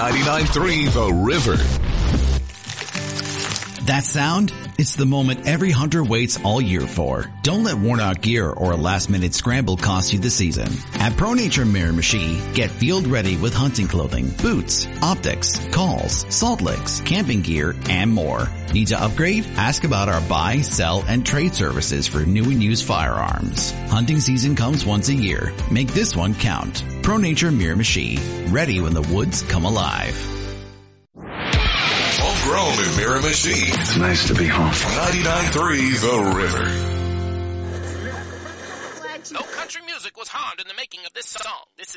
99.3 The River. That sound? It's the moment every hunter waits all year for. Don't let worn out gear or a last minute scramble cost you the season. At Pro Nature Miramichi, get field ready with hunting clothing, boots, optics, calls, salt licks, camping gear, and more. Need to upgrade? Ask about our buy, sell, and trade services for new and used firearms. Hunting season comes once a year. Make this one count. Pro Nature Miramichi, ready when the woods come alive. Homegrown in Miramichi. It's nice to be home. 99.3 The River. No country music was harmed in the making of this song. This